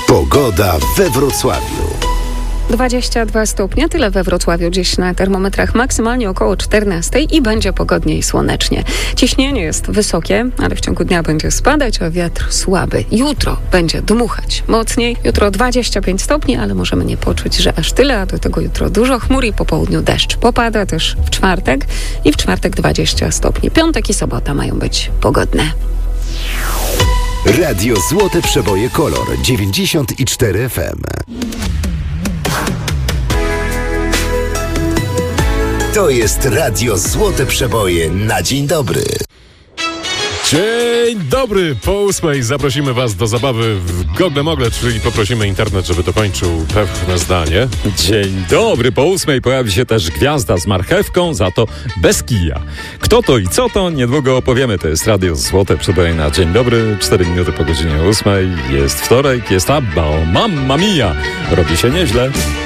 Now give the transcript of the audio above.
Pogoda we Wrocławiu. 22 stopnie, tyle we Wrocławiu, dziś na termometrach maksymalnie około 14 i będzie pogodnie i słonecznie. Ciśnienie jest wysokie, ale w ciągu dnia będzie spadać, a wiatr słaby. Jutro będzie dmuchać mocniej. Jutro 25 stopni, ale możemy nie poczuć, że aż tyle, a do tego jutro dużo chmur i po południu deszcz. Popada też w czwartek i w czwartek 20 stopni. Piątek i sobota mają być pogodne. Radio Złote Przeboje Kolor 94 FM. To jest Radio Złote Przeboje na dzień dobry. Dzień dobry, po 8 zaprosimy Was do zabawy w Gogle Mogle, czyli poprosimy internet, żeby dokończył pewne zdanie. Dzień dobry, po 8 pojawi się też gwiazda z marchewką, za to bez kija. Kto to i co to, niedługo opowiemy. To jest Radio Złote Przeboje na dzień dobry, 4 minuty po godzinie 8. Jest wtorek, jest ABBA, o Mamma Mia, robi się nieźle.